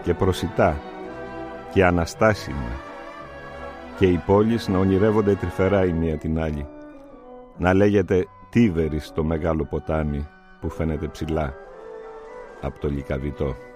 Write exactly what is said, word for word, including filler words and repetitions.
και προσιτά και αναστάσιμα, και οι πόλεις να ονειρεύονται τρυφερά η μία την άλλη, να λέγεται Τίβερης το μεγάλο ποτάμι που φαίνεται ψηλά από το Λυκαβητό.